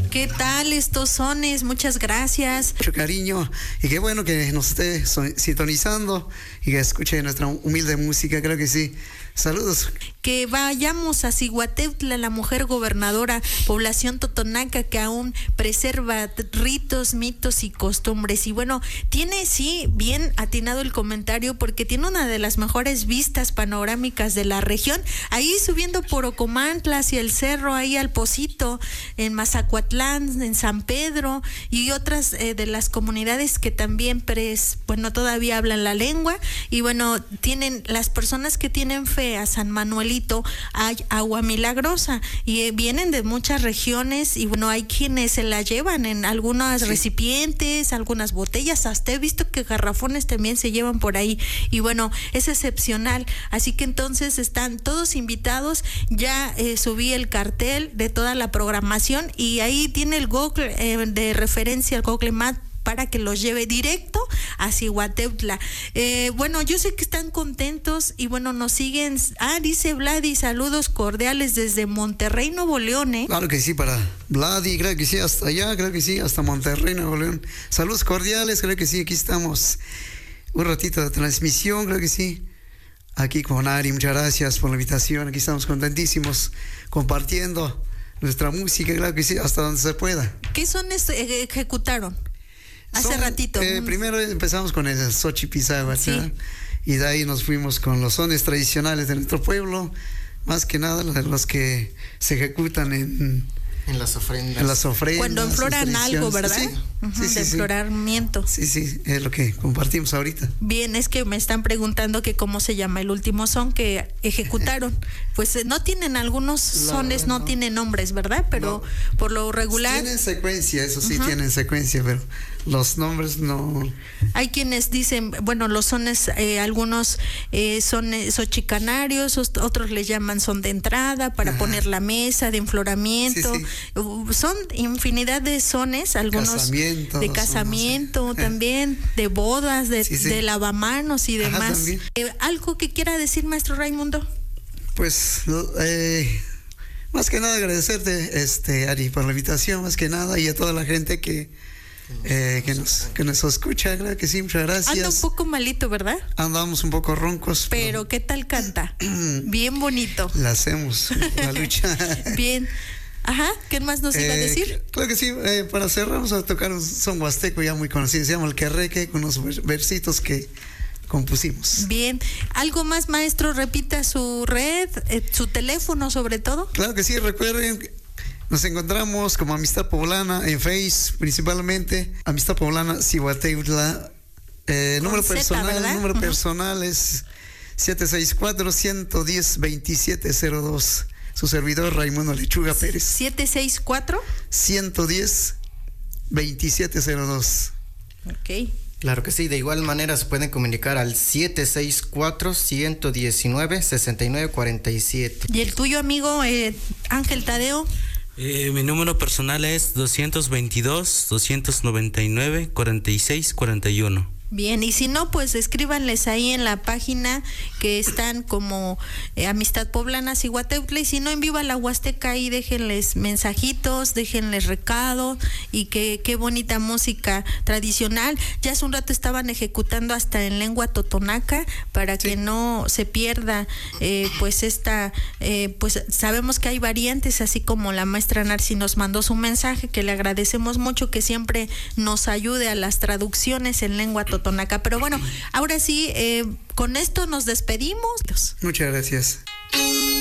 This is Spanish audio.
¿Qué tal estos sones? Muchas gracias. Mucho cariño y qué bueno que nos esté sintonizando y que escuche nuestra humilde música, creo que sí. Saludos. Que vayamos a Zihuateutla, la mujer gobernadora, población totonaca que aún preserva ritos, mitos y costumbres. Y bueno, tiene sí bien atinado el comentario porque tiene una de las mejores vistas panorámicas de la región. Ahí subiendo por Ocomantla hacia el cerro, ahí al Pocito, en Mazacuatlán, en San Pedro y otras de las comunidades que también todavía hablan la lengua. Y bueno, tienen las personas que tienen fe a San Manuelito, hay agua milagrosa y vienen de muchas regiones y bueno, hay quienes se la llevan en algunos recipientes, algunas botellas, hasta he visto que garrafones también se llevan por ahí y bueno, es excepcional, así que entonces están todos invitados. Ya subí el cartel de toda la programación y ahí tiene el Google de referencia, el Google Maps, para que los lleve directo a Zihuateutla. Bueno, yo sé que están contentos y bueno, nos siguen. Dice Vladi, saludos cordiales desde Monterrey, Nuevo León, Claro que sí, para Vladi, creo que sí, hasta allá, creo que sí, hasta Monterrey, Nuevo León. Saludos cordiales, creo que sí, aquí estamos. Un ratito de transmisión, creo que sí. Aquí con Ari, muchas gracias por la invitación, aquí estamos contentísimos compartiendo nuestra música, claro que sí, hasta donde se pueda. ¿Qué sones ejecutaron? Hace ratito. Primero empezamos con el Xochipizagua, ¿sí? Y de ahí nos fuimos con los sones tradicionales de nuestro pueblo, más que nada los que se ejecutan en las ofrendas. Cuando enfloran algo, ¿verdad? Sí, de enfloramiento. Sí, es lo que compartimos ahorita. Bien, es que me están preguntando que cómo se llama el último son que ejecutaron. Pues no tienen algunos sones, no tienen nombres, ¿verdad? Pero por lo regular... Tienen secuencia, eso sí, tienen secuencia, pero los nombres no... Hay quienes dicen, bueno, los sones, algunos son xochicanarios, otros le llaman son de entrada para poner la mesa, de enfloramiento. Son infinidad de sones, algunos de casamiento también, de bodas, de lavamanos y demás. ¿Algo que quiera decir, maestro Raimundo? Pues más que nada agradecerte, Ari, por la invitación, más que nada, y a toda la gente que nos escucha, claro que sí, muchas gracias. Anda un poco malito, ¿verdad? Andamos un poco roncos. Pero ¿qué tal canta? Bien bonito. La hacemos, la lucha. Bien. Ajá, ¿qué más nos iba a decir? Claro que sí, para cerrar vamos a tocar un son huasteco ya muy conocido, se llama el Querreque, con unos versitos que compusimos. Bien, ¿algo más, maestro? Repita su red, su teléfono sobre todo. Claro que sí, recuerden, nos encontramos como Amistad Poblana en Face, principalmente Amistad Poblana Zihuateutla. Número personal es 764-110-2702. Su servidor Raimundo Lechuga Pérez. 764 110-2702. Ok. Claro que sí, de igual manera se pueden comunicar al 764-119-6947. ¿Y el tuyo, amigo Ángel Tadeo? Mi número personal es 222-299-4641. Bien, y si no, pues escríbanles ahí en la página que están como Amistad Poblana Zihuateutla, y si no, en Viva la Huasteca, ahí déjenles mensajitos, déjenles recado, y qué bonita música tradicional. Ya hace un rato estaban ejecutando hasta en lengua totonaca para que no se pierda pues sabemos que hay variantes, así como la maestra Narci nos mandó su mensaje, que le agradecemos mucho que siempre nos ayude a las traducciones en lengua totonaca. Pero bueno, ahora sí, con esto nos despedimos. Muchas gracias.